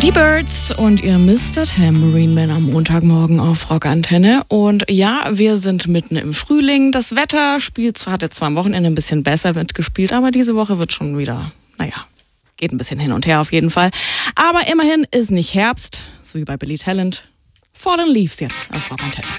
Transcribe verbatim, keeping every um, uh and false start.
Die Birds und ihr Mister Tambourine Man am Montagmorgen auf Rockantenne. Und ja, wir sind mitten im Frühling. Das Wetter spielt, hat jetzt zwar am Wochenende ein bisschen besser mitgespielt, aber diese Woche wird schon wieder, naja, geht ein bisschen hin und her auf jeden Fall. Aber immerhin ist nicht Herbst, so wie bei Billy Talent. Fallen Leaves jetzt auf Rockantenne.